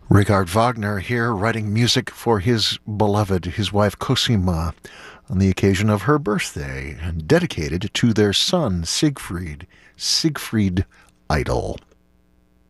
Richard Wagner here writing music for his beloved, his wife Cosima, on the occasion of her birthday, and dedicated to their son Siegfried Idle.